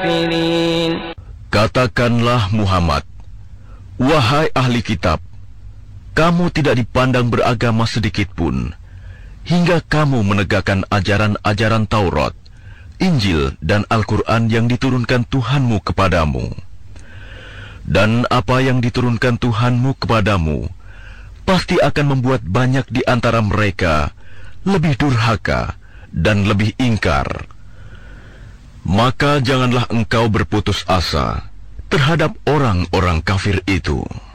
Katakanlah Muhammad, wahai ahli kitab, kamu tidak dipandang beragama sedikitpun, hingga kamu menegakkan ajaran-ajaran Taurat, Injil, dan Al-Quran yang diturunkan Tuhanmu kepadamu. Dan apa yang diturunkan Tuhanmu kepadamu pasti akan membuat banyak di antara mereka lebih durhaka dan lebih ingkar. Maka janganlah engkau berputus asa terhadap orang-orang kafir itu.